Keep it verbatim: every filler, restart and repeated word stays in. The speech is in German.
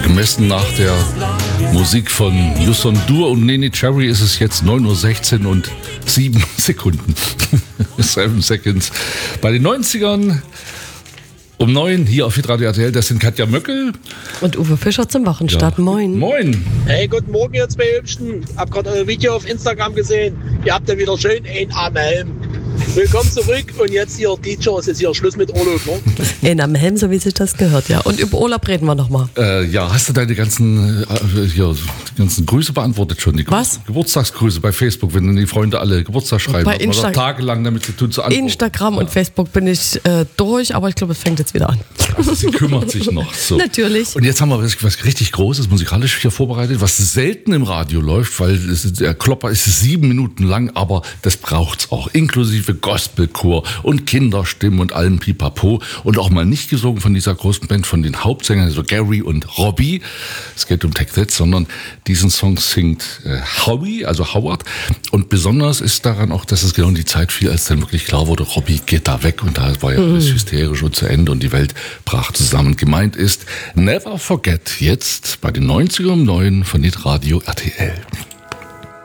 Gemessen nach der Musik von Yuson Dur und Nene Cherry ist es jetzt neun Uhr sechzehn und sieben Sekunden. Seven Seconds. Bei den neunzigern um neun hier auf Hitradio R T L, das sind Katja Möckel und Uwe Fischer zum Wochenstart. Ja. Moin. Moin. Hey, guten Morgen, ihr zwei Hübschen. Hab gerade euer Video auf Instagram gesehen. Ihr habt ja wieder schön ein am Helm. Willkommen zurück und jetzt hier D J, es ist hier Schluss mit Urlaub, ne? Ein am Helm, so wie sich das gehört, ja. Und über Urlaub reden wir nochmal. Äh, ja, hast du deine ganzen, äh, hier, die ganzen Grüße beantwortet schon? Die Was? Geburtstagsgrüße bei Facebook, wenn die Freunde alle Geburtstag schreiben. Bei Insta- tagelang damit zu tun zu antworten. Instagram ja. und Facebook bin ich äh, durch, aber ich glaube, es fängt jetzt wieder an. Also sie kümmert sich noch. So. Natürlich. Und jetzt haben wir was, was richtig Großes, musikalisch hier vorbereitet, was selten im Radio läuft, weil es, der Klopper ist sieben Minuten lang, aber das braucht's auch. Inklusive Gospelchor und Kinderstimmen und allem Pipapo. Und auch mal nicht gesungen von dieser großen Band, von den Hauptsängern, also Gary und Robbie. Es geht um Take That, sondern diesen Song singt äh, Howie, also Howard. Und besonders ist daran auch, dass es genau in die Zeit fiel, als dann wirklich klar wurde, Robbie geht da weg. Und da war ja alles hysterisch und zu Ende und die Welt brach zusammen. Gemeint ist Never Forget, jetzt bei den neunzigern um neun von Hitradio R T L.